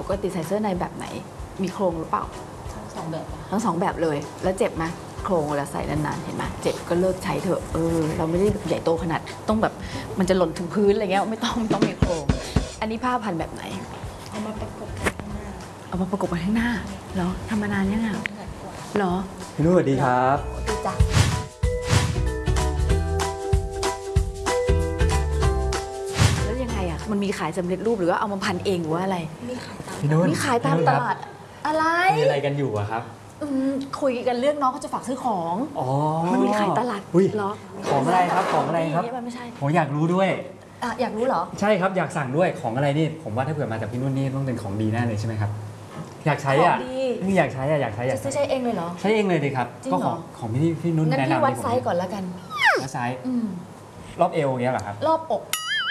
กติใส่เสื้อในแบบไหนมีโครงหรือเปล่าทั้ง2แบบทั้ง2แบบเลยแล้วเจ็บไหมโครงเวลาใส่นานๆเห็นไหมเจ็บก็เลิกใช้เถอะเราไม่ได้ใหญ่โตขนาดต้องแบบมันจะหล่นถึงพื้นอะไรเงี้ยไม่ต้องมีโครงอันนี้ผ้าพันแบบไหนเอามาประกบกันข้างหน้าเอามาประกบกันข้างหน้าเหรอทำมานานยังอ่ะเหรอพี่นุ่นสวัสดีครับดีจ้ะแล้วยังไงอ่ะมันมีขายสำเร็จรูปหรือว่าเอามาพันเองหรือว่าอะไรมีขายตามพี่นุ่นมีขายตามตลาดอะไรมีอะไรกันอยู่อะครับคุยกันเรื่องน้องเขาจะฝากซื้อของมันมีขายตลาดเหรอของอะไรครับของอะไรครับไม่ใช่ผมอยากรู้ด้วยอยากรู้เหรอใช่ครับอยากสั่งด้วยของอะไรนี่ผมว่าถ้าเผื่อมาจากพี่นุ่นนี่ต้องเป็นของดีแน่เลยใช่ไหมครับอยากใช้อ่ะนี่อยากใช้จะซื้อใช้เองเลยเหรอใช้เองเลยดิครับก็ของพี่นุ่นแนะนำงั้นพี่วัดไซส์ก่อนแล้วกันวัดไซส์รอบเอวเงี้ยเหรอครับรอบอก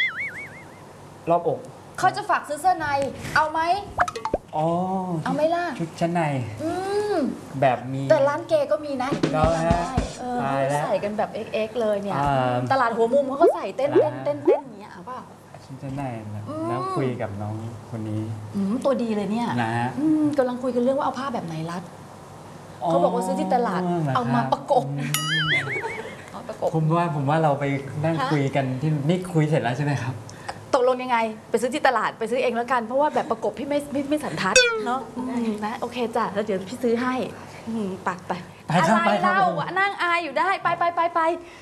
เขาจะฝากซื้อเสื้อในเอาไหมเอาไหมล่ะชุดชั้นในแบบมีแต่ร้านเกย์ก็มีนะเราฮะใส่กันแบบ XX เลยเนี่ยตลาดหัวมุมเขาใส่เต้นอย่างเงี้ยเอาเปล่าชุดชั้นในแล้วคุยกับน้องคนนี้ตัวดีเลยเนี่ยนะกำลังคุยกันเรื่องว่าเอาผ้าแบบไหนรัดเขาบอกว่าซื้อที่ตลาดเอามาประกบผมว่าเราไปนั่งคุยกันที่นี่คุยเสร็จแล้วใช่ไหมครับตกลงยังไงไปซื้อที่ตลาดไปซื้อเองแล้วกันเพราะว่าแบบประกบพี่ไม่สันทัดเนาะนะโอเคจ้ะแล้วเดี๋ยวพี่ซื้อให้ปักไปอะไรเล่านั่งอายอยู่ได้ไป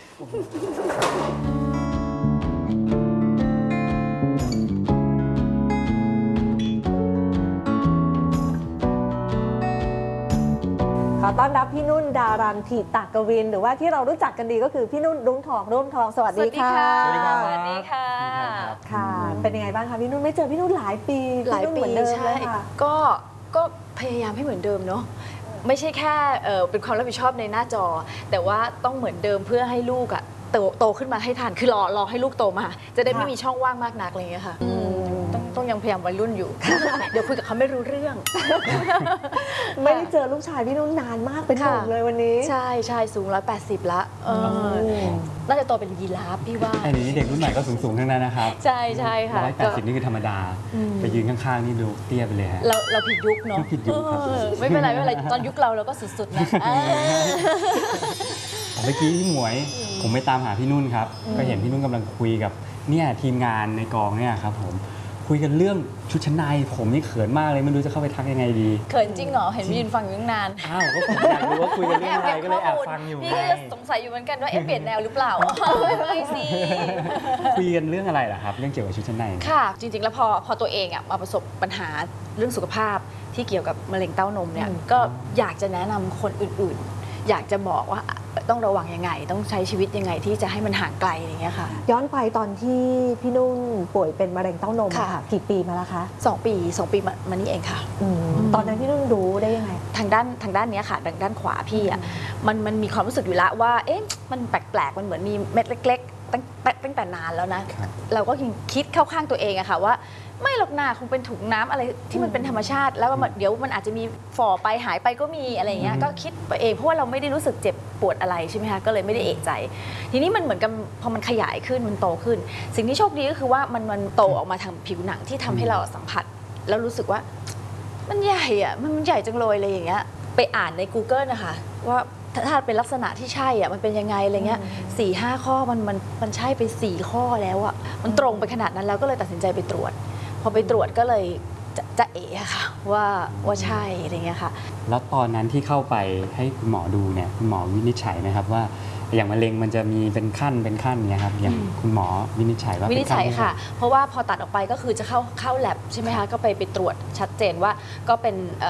ขอต้อนรับพี่นุ่นดารันถีตากวินหรือว่าที่เรารู้จักกันดีก็คือพี่นุ่นรุ่งทองสวัสดีค่ะสวัสดีค่ะค่ะเป็นยังไงบ้างคะพี่นุ่นไม่เจอพี่นุ่นหลายปีเหมือนเดิมเลยค่ะก็พยายามให้เหมือนเดิมเนาะไม่ใช่แค่เป็นความรับผิดชอบในหน้าจอแต่ว่าต้องเหมือนเดิมเพื่อให้ลูกอะโตขึ้นมาให้ทันคือรอให้ลูกโตมาจะได้ไม่มีช่องว่างมากนักอะไรอย่างเงี้ยค่ะต้องยังพยายามวัยรุ่นอยู่ เดี๋ยวคุยกับเขาไม่รู้เรื่องไม่ได้เจอลูกชายพี่นุ่นนานมากเป็นหนุ่มเลยวันนี้ใช่สูง180ละน่าจะโตเป็นยีราฟพี่ว่าไอ้นี่เด็กรุ่นใหม่ก็สูงทั้งนั้นนะครับใช่ค่ะ 180นี่คือธรรมดาไปยืนข้างๆนี่ดูเตี้ยไปเลยฮะเราผิดยุคเนาะผิดยุคครับไม่เป็นไรตอนยุคเราก็สุดๆนะเมื่อกี้พี่หมวยผมไปตามหาพี่นุ่นครับก็เห็นพี่นุ่นกำลังคุยกับเนี่ยทีมงานในกองเนี่ยครับผมคุยกันเรื่องชุดชั้นในผมนี่เขินมากเลยไม่รู้จะเข้าไปทักยังไงดีเขินจริงเหรอเห็นยืนฟังอยู่ตั้งนานก็ผมอยากรู้ว่าคุยกันเรื่องอะไรก็เลยแอบฟังอยู่พี่ก็สงสัยอยู่เหมือนกันว่าเปลี่ยนแนวหรือเปล่าไม่สิคุยกันเรื่องอะไรล่ะครับเรื่องเกี่ยวกับชุดชั้นในค่ะจริงๆแล้วพอตัวเองมาประสบปัญหาเรื่องสุขภาพที่เกี่ยวกับมะเร็งเต้านมเนี่ยก็อยากจะแนะนำคนอื่นๆอยากจะบอกว่าต้องระวังยังไงต้องใช้ชีวิตยังไงที่จะให้มันห่างไกลอย่างเงี้ยค่ะย้อนไปตอนที่พี่นุ่นป่วยเป็นมะเร็งเต้านมค่ะกี่ปีมาแล้วคะ 2 ปีมานี่เองค่ะตอนนั้นพี่นุ่นรู้ได้ยังไงทางด้านนี้ค่ะด้านขวาพี่อ่ะมันมีความรู้สึกอยู่แล้วว่าเอ๊ะมันแปลกๆมันเหมือนมีเม็ดเล็กๆตั้งแต่นานแล้วนะเราก็คิดเข้าข้างตัวเองอะค่ะว่าไม่หรอกนาคงเป็นถุงน้ำอะไรที่มันเป็นธรรมชาติแล้วเดี๋ยวมันอาจจะมีฝ่อไปหายไปก็มีอะไรอย่างเงี้ยก็คิดไปเองเพราะว่าเราไม่ได้รู้สึกเจ็บปวดอะไรใช่ไหมคะก็เลยไม่ได้เอะใจทีนี้มันเหมือนกับพอมันขยายขึ้นมันโตขึ้นสิ่งที่โชคดีก็คือว่ามันโตออกมาทางผิวหนังที่ทำให้เราสัมผัสแล้วรู้สึกว่ามันใหญ่อะมันใหญ่จังเลยอะไรอย่างเงี้ยไปอ่านใน Google นะคะว่าถ้าเป็นลักษณะที่ใช่อะมันเป็นยังไงอะไรเงี้ย4-5 ข้อมันใช่ไป4 ข้อแล้วอะมันตรงไปขนาดนั้นแล้วก็เลยตัดสินใจไปตรวจพอไปตรวจก็เลยจะเอะค่ะว่าใช่อะไรเงี้ยค่ะแล้วตอนนั้นที่เข้าไปให้คุณหมอดูเนี่ยคุณหมอวินิจฉัยนะครับว่าอย่างมะเร็งมันจะมีเป็นขั้นเนี่ยครับอย่างคุณหมอวินิจฉัยว่าวินิจฉัยค่ะเพราะว่าพอตัดออกไปก็คือจะเข้าแลบใช่ไหมคะก็ไปตรวจชัดเจนว่าก็เป็น